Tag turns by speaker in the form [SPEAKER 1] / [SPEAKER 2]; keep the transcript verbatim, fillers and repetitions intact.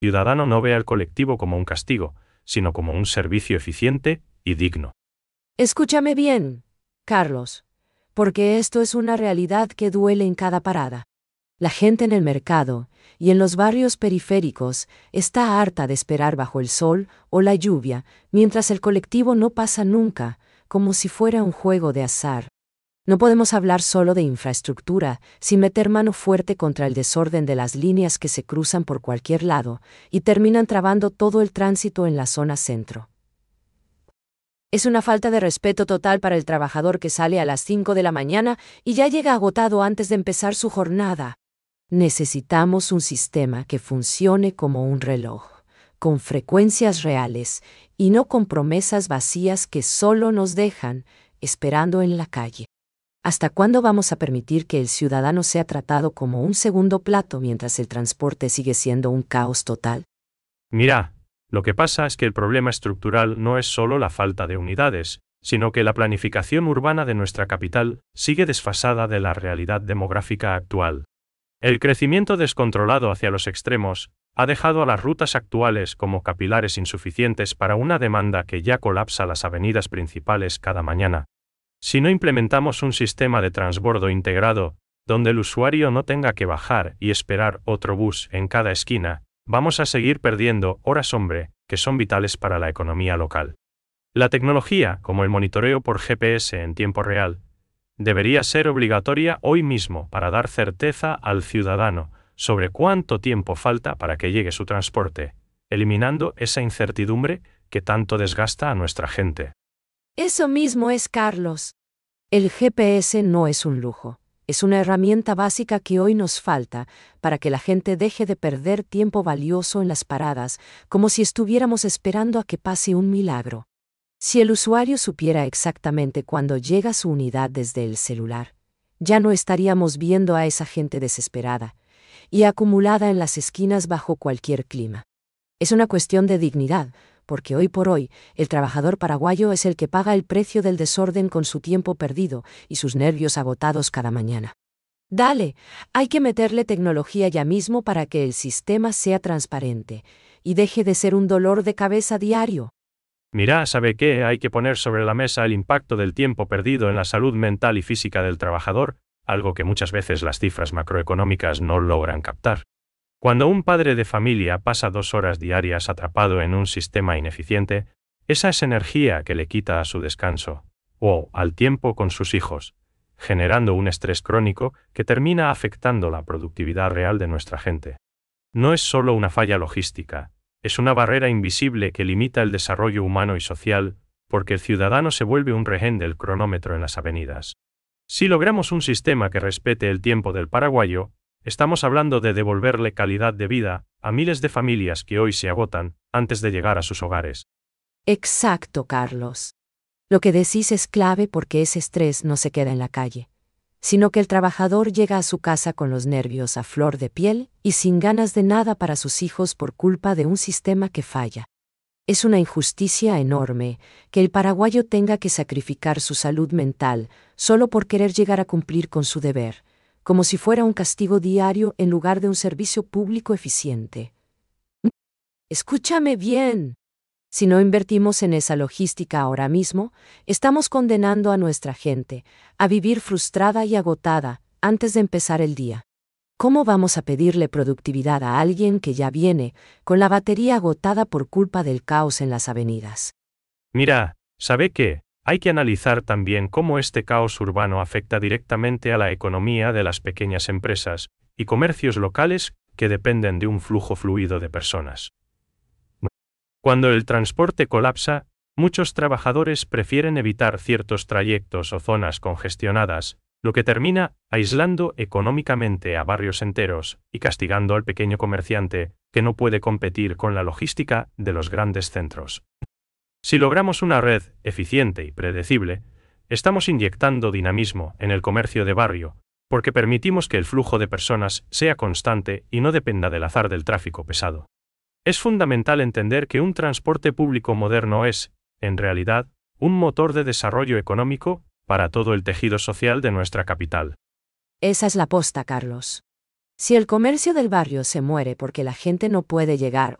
[SPEAKER 1] ciudadano no vea el colectivo como un castigo, sino como un servicio eficiente y digno.
[SPEAKER 2] Escúchame bien, Carlos, porque esto es una realidad que duele en cada parada. La gente en el mercado y en los barrios periféricos está harta de esperar bajo el sol o la lluvia, mientras el colectivo no pasa nunca, como si fuera un juego de azar. No podemos hablar solo de infraestructura sin meter mano fuerte contra el desorden de las líneas que se cruzan por cualquier lado y terminan trabando todo el tránsito en la zona centro. Es una falta de respeto total para el trabajador que sale a las cinco de la mañana y ya llega agotado antes de empezar su jornada. Necesitamos un sistema que funcione como un reloj, con frecuencias reales y no con promesas vacías que solo nos dejan esperando en la calle. ¿Hasta cuándo vamos a permitir que el ciudadano sea tratado como un segundo plato mientras el transporte sigue siendo un caos total?
[SPEAKER 1] Mira, lo que pasa es que el problema estructural no es solo la falta de unidades, sino que la planificación urbana de nuestra capital sigue desfasada de la realidad demográfica actual. El crecimiento descontrolado hacia los extremos ha dejado a las rutas actuales como capilares insuficientes para una demanda que ya colapsa las avenidas principales cada mañana. Si no implementamos un sistema de transbordo integrado, donde el usuario no tenga que bajar y esperar otro bus en cada esquina, vamos a seguir perdiendo horas hombre, que son vitales para la economía local. La tecnología, como el monitoreo por G P S en tiempo real, debería ser obligatoria hoy mismo para dar certeza al ciudadano sobre cuánto tiempo falta para que llegue su transporte, eliminando esa incertidumbre que tanto desgasta a nuestra gente.
[SPEAKER 2] Eso mismo es, Carlos. El G P S no es un lujo, es una herramienta básica que hoy nos falta para que la gente deje de perder tiempo valioso en las paradas, como si estuviéramos esperando a que pase un milagro. Si el usuario supiera exactamente cuándo llega su unidad desde el celular, ya no estaríamos viendo a esa gente desesperada y acumulada en las esquinas bajo cualquier clima. Es una cuestión de dignidad, porque hoy por hoy el trabajador paraguayo es el que paga el precio del desorden con su tiempo perdido y sus nervios agotados cada mañana. Dale, hay que meterle tecnología ya mismo para que el sistema sea transparente y deje de ser un dolor de cabeza diario.
[SPEAKER 1] Mira, ¿sabe qué? Hay que poner sobre la mesa el impacto del tiempo perdido en la salud mental y física del trabajador, algo que muchas veces las cifras macroeconómicas no logran captar. Cuando un padre de familia pasa dos horas diarias atrapado en un sistema ineficiente, esa es energía que le quita a su descanso, o al tiempo con sus hijos, generando un estrés crónico que termina afectando la productividad real de nuestra gente. No es solo una falla logística, es una barrera invisible que limita el desarrollo humano y social, porque el ciudadano se vuelve un rehén del cronómetro en las avenidas. Si logramos un sistema que respete el tiempo del paraguayo, estamos hablando de devolverle calidad de vida a miles de familias que hoy se agotan antes de llegar a sus hogares.
[SPEAKER 2] Exacto, Carlos. Lo que decís es clave porque ese estrés no se queda en la calle, sino que el trabajador llega a su casa con los nervios a flor de piel y sin ganas de nada para sus hijos por culpa de un sistema que falla. Es una injusticia enorme que el paraguayo tenga que sacrificar su salud mental solo por querer llegar a cumplir con su deber, como si fuera un castigo diario en lugar de un servicio público eficiente. Escúchame bien. Si no invertimos en esa logística ahora mismo, estamos condenando a nuestra gente a vivir frustrada y agotada antes de empezar el día. ¿Cómo vamos a pedirle productividad a alguien que ya viene con la batería agotada por culpa del caos en las avenidas?
[SPEAKER 1] Mira, ¿sabe qué? Hay que analizar también cómo este caos urbano afecta directamente a la economía de las pequeñas empresas y comercios locales que dependen de un flujo fluido de personas. Cuando el transporte colapsa, muchos trabajadores prefieren evitar ciertos trayectos o zonas congestionadas, lo que termina aislando económicamente a barrios enteros y castigando al pequeño comerciante que no puede competir con la logística de los grandes centros. Si logramos una red eficiente y predecible, estamos inyectando dinamismo en el comercio de barrio, porque permitimos que el flujo de personas sea constante y no dependa del azar del tráfico pesado. Es fundamental entender que un transporte público moderno es, en realidad, un motor de desarrollo económico para todo el tejido social de nuestra capital.
[SPEAKER 2] Esa es la posta, Carlos. Si el comercio del barrio se muere porque la gente no puede llegar